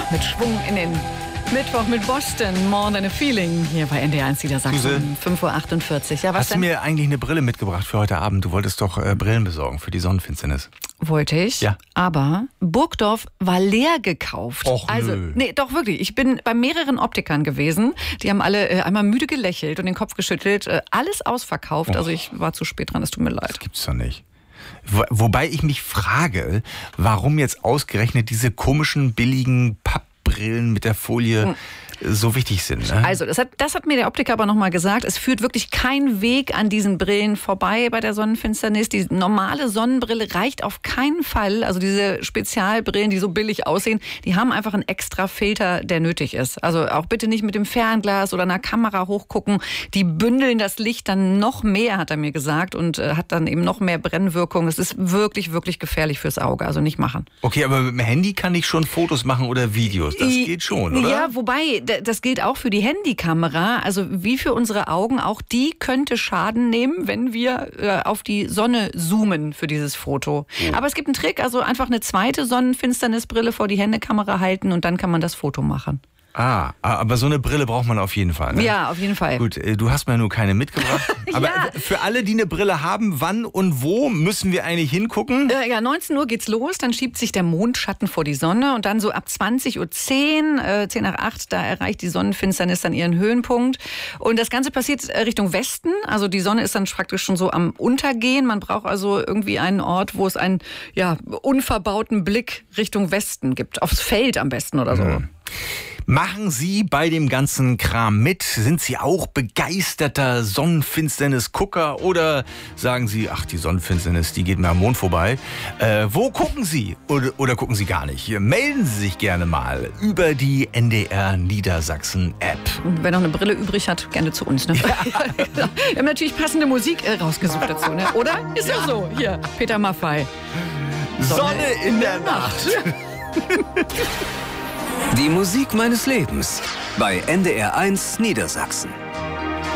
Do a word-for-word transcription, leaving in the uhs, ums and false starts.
mit Schwung in den Mittwoch mit Boston, More Than a Feeling, hier bei N D R eins Niedersachsen, fünf Uhr achtundvierzig. Ja, was Hast denn? du mir eigentlich eine Brille mitgebracht für heute Abend? Du wolltest doch äh, Brillen besorgen für die Sonnenfinsternis. Wollte ich, ja. Aber Burgdorf war leer gekauft. Och, also, nö. nee, doch wirklich. Ich bin bei mehreren Optikern gewesen. Die haben alle äh, einmal müde gelächelt und den Kopf geschüttelt. Äh, alles ausverkauft. Och. Also ich war zu spät dran, es tut mir leid. Das gibt's doch nicht. Wo, wobei ich mich frage, warum jetzt ausgerechnet diese komischen, billigen Pappbrillen mit der Folie hm. so wichtig sind. Ne? Also, das hat, das hat mir der Optiker aber nochmal gesagt. Es führt wirklich kein Weg an diesen Brillen vorbei bei der Sonnenfinsternis. Die normale Sonnenbrille reicht auf keinen Fall. Also diese Spezialbrillen, die so billig aussehen, die haben einfach einen extra Filter, der nötig ist. Also auch bitte nicht mit dem Fernglas oder einer Kamera hochgucken. Die bündeln das Licht dann noch mehr, hat er mir gesagt, und äh, hat dann eben noch mehr Brennwirkung. Es ist wirklich, wirklich gefährlich fürs Auge. Also nicht machen. Okay, aber mit dem Handy kann ich schon Fotos machen oder Videos. Das I, geht schon, oder? Ja, wobei... Das gilt auch für die Handykamera, also wie für unsere Augen, auch die könnte Schaden nehmen, wenn wir äh, auf die Sonne zoomen für dieses Foto. Oh. Aber es gibt einen Trick, also einfach eine zweite Sonnenfinsternisbrille vor die Handykamera halten und dann kann man das Foto machen. Ah, aber so eine Brille braucht man auf jeden Fall, ne? Ja, auf jeden Fall. Gut, du hast mir nur keine mitgebracht. Aber ja. Für alle, die eine Brille haben, wann und wo müssen wir eigentlich hingucken? Äh, ja, neunzehn Uhr geht's los, dann schiebt sich der Mondschatten vor die Sonne und dann so ab zwanzig Uhr zehn, äh, zehn nach acht, da erreicht die Sonnenfinsternis dann ihren Höhenpunkt. Und das Ganze passiert Richtung Westen, also die Sonne ist dann praktisch schon so am Untergehen. Man braucht also irgendwie einen Ort, wo es einen ja, unverbauten Blick Richtung Westen gibt, aufs Feld am besten oder so. Mhm. Machen Sie bei dem ganzen Kram mit? Sind Sie auch begeisterter Sonnenfinsternis-Gucker? Oder sagen Sie, ach, die Sonnenfinsternis, die geht mir am Mond vorbei. Äh, wo gucken Sie? Oder, oder gucken Sie gar nicht? Melden Sie sich gerne mal über die N D R Niedersachsen-App. Und wer noch eine Brille übrig hat, gerne zu uns. Ne? Ja. Wir haben natürlich passende Musik äh, rausgesucht dazu, ne? Oder? Ist ja so. Hier, Peter Maffay. Sonne, Sonne in, in der, der Nacht. Nacht. Die Musik meines Lebens bei N D R eins Niedersachsen.